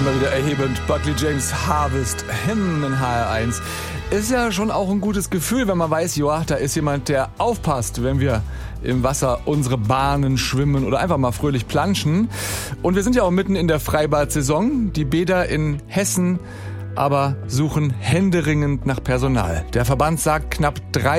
Immer wieder erhebend. Buckley James Harvest, Hymn in HR1. Ist ja schon auch ein gutes Gefühl, wenn man weiß, joa, da ist jemand, der aufpasst, wenn wir im Wasser unsere Bahnen schwimmen oder einfach mal fröhlich planschen. Und wir sind ja auch mitten in der Freibad-Saison. Die Bäder in Hessen aber suchen händeringend nach Personal. Der Verband sagt, knapp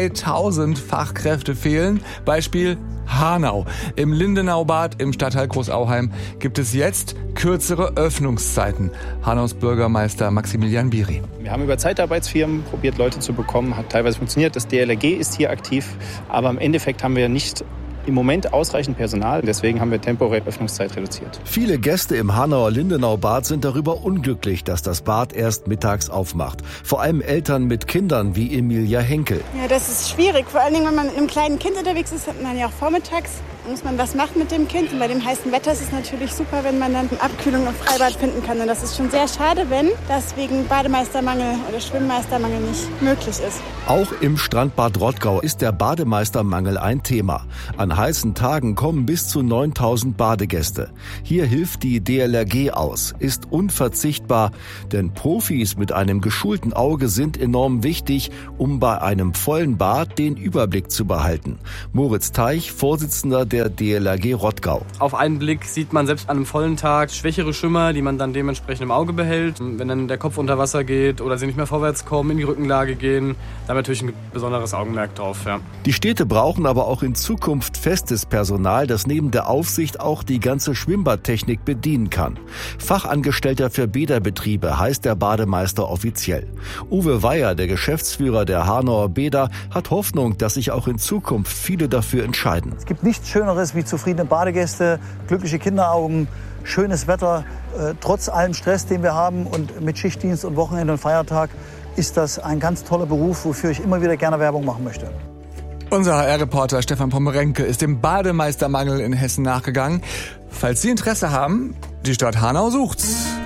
3000 Fachkräfte fehlen. Beispiel Hanau. Im Lindenaubad im Stadtteil Großauheim gibt es jetzt kürzere Öffnungszeiten. Hanaus Bürgermeister Maximilian Biri. Wir haben über Zeitarbeitsfirmen probiert, Leute zu bekommen. Hat teilweise funktioniert. Das DLRG ist hier aktiv. Aber im Endeffekt haben wir nicht im Moment ausreichend Personal. Deswegen haben wir temporär Öffnungszeit reduziert. Viele Gäste im Hanauer Lindenaubad sind darüber unglücklich, dass das Bad erst mittags aufmacht. Vor allem Eltern mit Kindern wie Emilia Henkel. Ja, das ist schwierig. Vor allen Dingen, wenn man mit einem kleinen Kind unterwegs ist, hat man ja auch vormittags. Da muss man was machen mit dem Kind. Und bei dem heißen Wetter ist es natürlich super, wenn man dann Abkühlung im Freibad finden kann. Und das ist schon sehr schade, wenn das wegen Bademeistermangel oder Schwimmmeistermangel nicht möglich ist. Auch im Strandbad Rottgau ist der Bademeistermangel ein Thema. An heißen Tagen kommen bis zu 9000 Badegäste. Hier hilft die DLRG aus, ist unverzichtbar, denn Profis mit einem geschulten Auge sind enorm wichtig, um bei einem vollen Bad den Überblick zu behalten. Moritz Teich, Vorsitzender der DLRG Rottgau. Auf einen Blick sieht man selbst an einem vollen Tag schwächere Schwimmer, die man dann dementsprechend im Auge behält. Wenn dann der Kopf unter Wasser geht oder sie nicht mehr vorwärts kommen, in die Rückenlage gehen, da haben wir natürlich ein besonderes Augenmerk drauf. Ja. Die Städte brauchen aber auch in Zukunft festes Personal, das neben der Aufsicht auch die ganze Schwimmbadtechnik bedienen kann. Fachangestellter für Bäderbetriebe heißt der Bademeister offiziell. Uwe Weyer, der Geschäftsführer der Hanauer Bäder, hat Hoffnung, dass sich auch in Zukunft viele dafür entscheiden. Es gibt nichts Schöneres wie zufriedene Badegäste, glückliche Kinderaugen, schönes Wetter, trotz allem Stress, den wir haben, und mit Schichtdienst und Wochenende und Feiertag ist das ein ganz toller Beruf, wofür ich immer wieder gerne Werbung machen möchte. Unser HR-Reporter Stefan Pommerenke ist dem Bademeistermangel in Hessen nachgegangen. Falls Sie Interesse haben, die Stadt Hanau sucht's.